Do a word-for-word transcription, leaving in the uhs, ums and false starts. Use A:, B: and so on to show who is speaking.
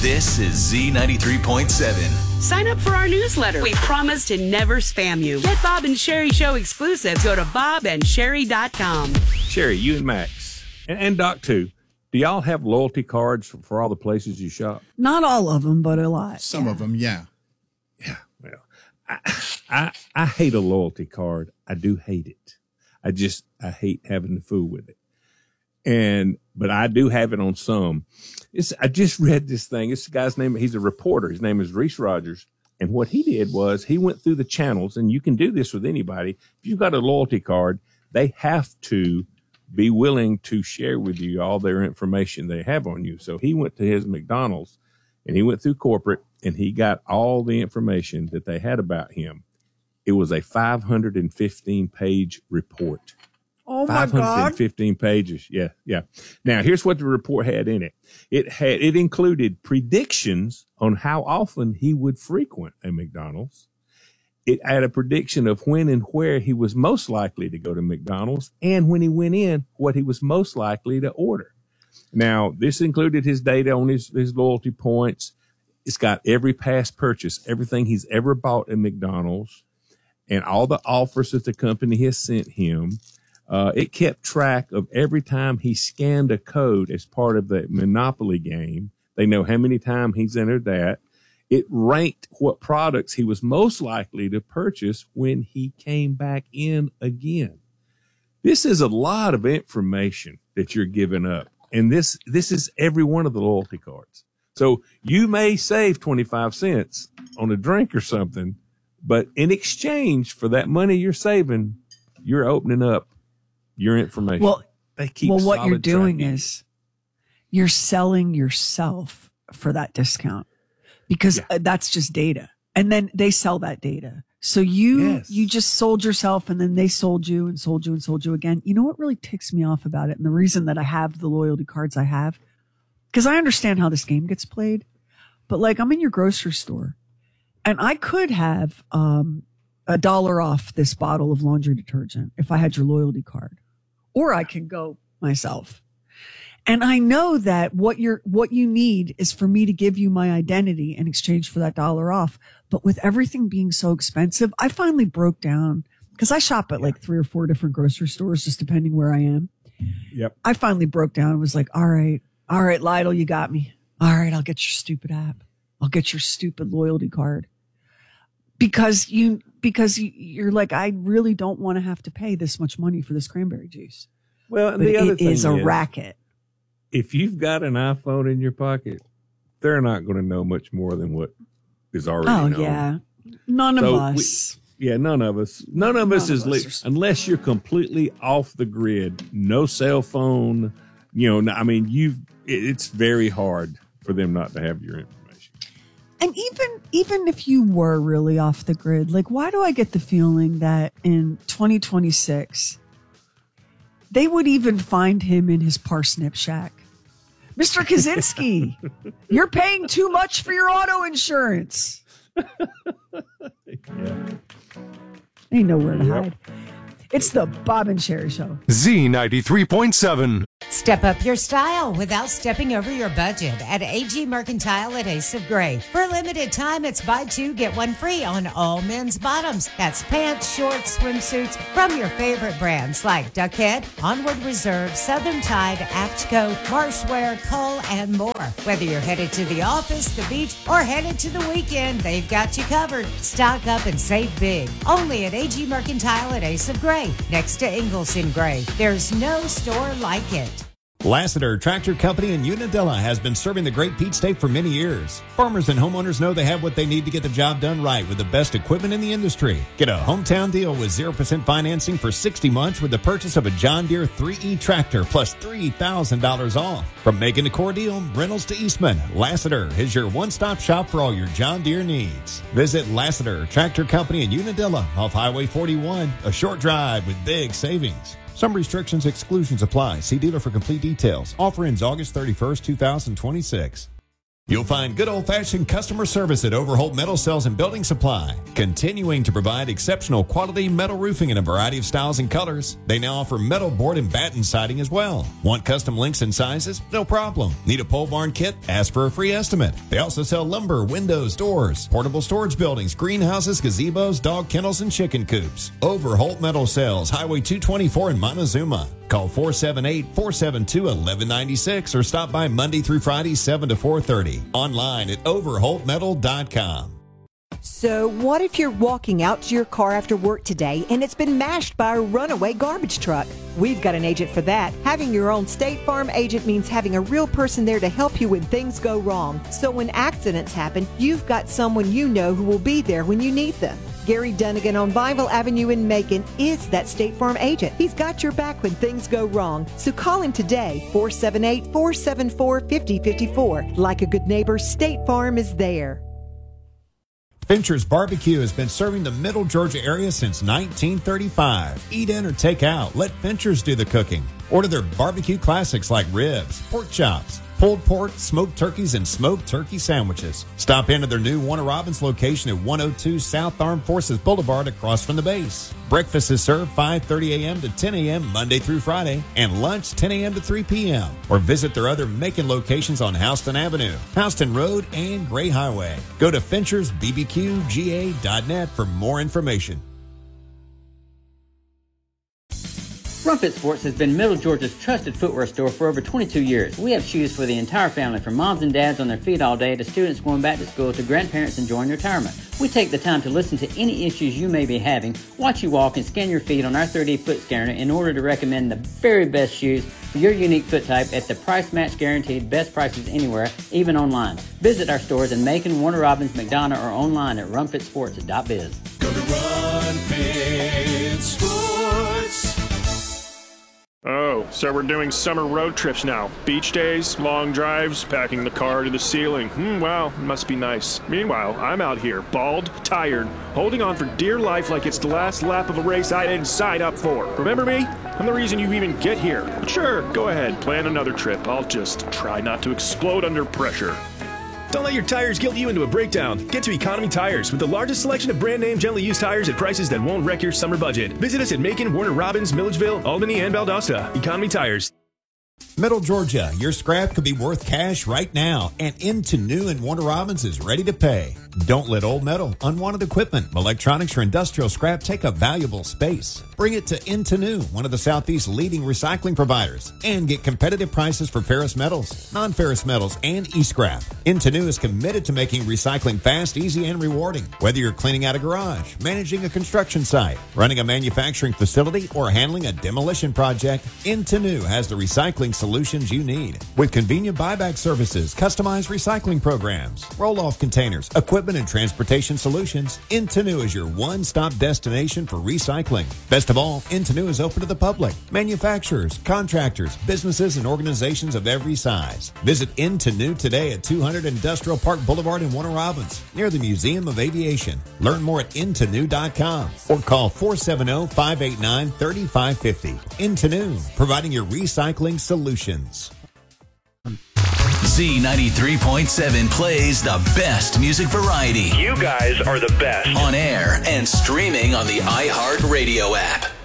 A: This is Z ninety-three point seven.
B: Sign up for our newsletter. We promise to never spam you. Get Bob and Sherry Show exclusives. Go to bob and sherry dot com.
C: Sherry, you and Max, and, and Doc too, do y'all have loyalty cards for, for all the places you shop?
D: Not all of them, but a lot.
E: Some
D: yeah.
E: of them, yeah.
C: Yeah, well, I, I I hate a loyalty card. I do hate it. I just, I hate having to fool with it. And, but I do have it on some. It's, I just read this thing. This guy's name, he's a reporter. His name is Reese Rogers. And what he did was he went through the channels, and you can do this with anybody. If you've got a loyalty card, they have to be willing to share with you all their information they have on you. So he went to his McDonald's and he went through corporate and he got all the information that they had about him. It was a five hundred fifteen page report.
D: Oh my God.
C: five hundred fifteen pages. Yeah. Yeah. Now here's what the report had in it. It had, it included predictions on how often he would frequent a McDonald's. It had a prediction of when and where he was most likely to go to McDonald's, and when he went in, what he was most likely to order. Now, this included his data on his, his loyalty points. It's got every past purchase, everything he's ever bought at McDonald's, and all the offers that the company has sent him. Uh, it kept track of every time he scanned a code as part of the Monopoly game. They know how many times he's entered that. It ranked what products he was most likely to purchase when he came back in again. This is a lot of information that you're giving up. And this, this is every one of the loyalty cards. So you may save twenty-five cents on a drink or something, but in exchange for that money you're saving, you're opening up your information.
D: Well,
C: they keep
D: well what you're
C: solid
D: doing
C: tracking.
D: is you're selling yourself for that discount. Because
C: Yeah.
D: that's just data. And then they sell that data. So you,
C: Yes.
D: you just sold yourself, and then they sold you and sold you and sold you again. You know what really ticks me off about it? And the reason that I have the loyalty cards I have, because I understand how this game gets played, but like I'm in your grocery store and I could have, um, a dollar off this bottle of laundry detergent if I had your loyalty card, or I can go myself. And I know that what you're, what you need is for me to give you my identity in exchange for that dollar off. But with everything being so expensive, I finally broke down because I shop at like three or four different grocery stores, just depending where I am.
C: Yep.
D: I finally broke down and was like, all right, all right, Lidl, you got me. All right, I'll get your stupid app. I'll get your stupid loyalty card. Because you, because you, you're like, I really don't want to have to pay this much money for this cranberry juice.
C: Well, and
D: But
C: the other
D: it
C: thing
D: is a
C: is,
D: racket.
C: if you've got an iPhone in your pocket, they're not going to know much more than what is already
D: Oh,
C: known.
D: yeah. None
C: So
D: of
C: we-
D: us.
C: Yeah, none of us. None of us
D: None
C: is
D: of us
C: li-
D: are s-
C: unless you're completely off the grid, no cell phone. You know, I mean, you've. it- It's very hard for them not to have your information.
D: And even even if you were really off the grid, like, why do I get the feeling that in twenty twenty-six, they would even find him in his parsnip shack? Mister Kaczynski, you're paying too much for your auto insurance. Ain't nowhere to
C: Yep.
D: hide. It's the Bob and Sherry Show.
F: Z ninety-three point seven.
G: Step up your style without stepping over your budget at A G Mercantile at Ace of Gray. For a limited time, it's buy two, get one free on all men's bottoms. That's pants, shorts, swimsuits from your favorite brands like Duckhead, Onward Reserve, Southern Tide, Aftco, Marshwear, Cull, and more. Whether you're headed to the office, the beach, or headed to the weekend, they've got you covered. Stock up and save big. Only at A G Mercantile at Ace of Gray, next to Ingalls in Gray. There's no store like it.
H: Lassiter Tractor Company in Unadilla has been serving the Great Peach State for many years. Farmers and homeowners know they have what they need to get the job done right with the best equipment in the industry. Get a hometown deal with zero percent financing for sixty months with the purchase of a John Deere three E tractor plus three thousand dollars off. From Macon to Cordele, Reynolds to Eastman, Lassiter is your one-stop shop for all your John Deere needs. Visit Lassiter Tractor Company in Unadilla off Highway forty-one, a short drive with big savings. Some restrictions, exclusions apply. See dealer for complete details. Offer ends August thirty-first, two thousand twenty-six. You'll find good old-fashioned customer service at Overholt Metal Sales and Building Supply, continuing to provide exceptional quality metal roofing in a variety of styles and colors. They now offer metal board and batten siding as well. Want custom links and sizes? No problem. Need a pole barn kit? Ask for a free estimate. They also sell lumber, windows, doors, portable storage buildings, greenhouses, gazebos, dog kennels, and chicken coops. Overholt Metal Sales, Highway two twenty-four in Montezuma. Call four seven eight, four seven two, one one nine six or stop by Monday through Friday, seven to four thirty. Online at overholt metal dot com.
E: So what if you're walking out to your car after work today and it's been mashed by a runaway garbage truck? We've got an agent for that. Having your own State Farm agent means having a real person there to help you when things go wrong. So when accidents happen, you've got someone you know who will be there when you need them. Gary Dunnigan on Bible Avenue in Macon is that State Farm agent. He's got your back when things go wrong. So call him today, four seven eight, four seven four, five zero five four. Like a good neighbor, State Farm is there.
H: Fincher's Barbecue has been serving the Middle Georgia area since nineteen thirty-five. Eat in or take out. Let Fincher's do the cooking. Order their barbecue classics like ribs, pork chops, pulled pork, smoked turkeys, and smoked turkey sandwiches. Stop into their new Warner Robins location at one oh two South Armed Forces Boulevard across from the base. Breakfast is served five thirty a.m. to ten a.m. Monday through Friday, and lunch ten a.m. to three p.m. Or visit their other Macon locations on Houston Avenue, Houston Road, and Gray Highway. Go to Finchers B B Q G A dot net for more information.
I: Rumfit Sports has been Middle Georgia's trusted footwear store for over twenty-two years. We have shoes for the entire family, from moms and dads on their feet all day to students going back to school to grandparents enjoying retirement. We take the time to listen to any issues you may be having, watch you walk, and scan your feet on our thirty-day foot scanner in order to recommend the very best shoes for your unique foot type at the price match guaranteed best prices anywhere, even online. Visit our stores in Macon, Warner Robins, McDonough, or online at rumfit sports dot biz.
A: Go to Rumfit Sports.
J: Oh, so we're doing summer road trips now. Beach days, long drives, packing the car to the ceiling. Hmm, wow, must be nice. Meanwhile, I'm out here, bald, tired, holding on for dear life like it's the last lap of a race I didn't sign up for. Remember me? I'm the reason you even get here. But sure, go ahead, plan another trip. I'll just try not to explode under pressure.
K: Don't let your tires guilt you into a breakdown. Get to Economy Tires with the largest selection of brand name gently used tires at prices that won't wreck your summer budget. Visit us at Macon, Warner Robins, Milledgeville, Albany, and Valdosta. Economy Tires.
H: Middle Georgia, your scrap could be worth cash right now, and Into New and Warner Robins is ready to pay. Don't let old metal, unwanted equipment, electronics, or industrial scrap take up valuable space. Bring it to Into New, one of the Southeast's leading recycling providers, and get competitive prices for ferrous metals, non-ferrous metals, and e-scrap. Into New is committed to making recycling fast, easy, and rewarding. Whether you're cleaning out a garage, managing a construction site, running a manufacturing facility, or handling a demolition project, Into New has the recycling solutions you need. With convenient buyback services, customized recycling programs, roll-off containers, equipment, and transportation solutions, Into New is your one-stop destination for recycling. Best of all, Into New is open to the public, manufacturers, contractors, businesses, and organizations of every size. Visit Into New today at two hundred Industrial Park Boulevard in Warner Robins, near the Museum of Aviation. Learn more at into new dot com or call four seven zero, five eight nine, three five five zero. Into New, providing your recycling solutions.
A: Z ninety-three point seven plays the best music variety.
L: You guys are the best.
A: On air and streaming on the iHeartRadio app.